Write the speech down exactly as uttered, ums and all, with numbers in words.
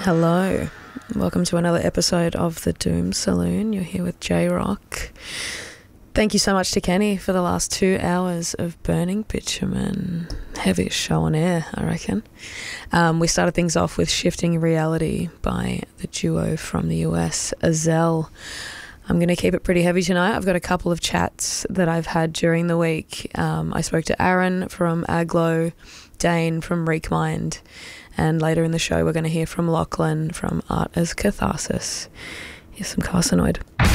Hello, welcome to another episode of The Doom Saloon. You're here with J-Rock. Thank you so much to Kenny for the last two hours of Burning Bitumen. Heaviest show on air, I reckon. Um, we started things off with Shifting Reality by the duo from the U S, Azel. I'm going to keep it pretty heavy tonight. I've got a couple of chats that I've had during the week. Um, I spoke to Aaron from Aglo, Dane from Reekmind, and later in the show we're going to hear from Lachlan from Art as Catharsis. Here's some Carcinoid.